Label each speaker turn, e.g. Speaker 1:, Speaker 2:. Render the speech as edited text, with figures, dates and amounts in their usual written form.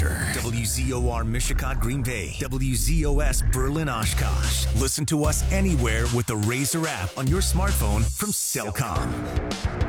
Speaker 1: Center, WZOR Mishicot, Green Bay, WZOS Berlin, Oshkosh. Listen to us anywhere with the Razor app on your smartphone from Cellcom.